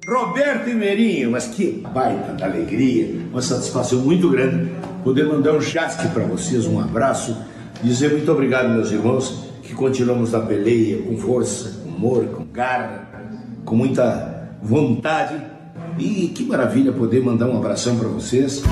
Roberto e Merinho, mas que baita da alegria, uma satisfação muito grande poder mandar um chasque para vocês, um abraço, dizer muito obrigado, meus irmãos, que continuamos na peleia com força, com humor, com garra, com muita vontade, e que maravilha poder mandar um abração para vocês.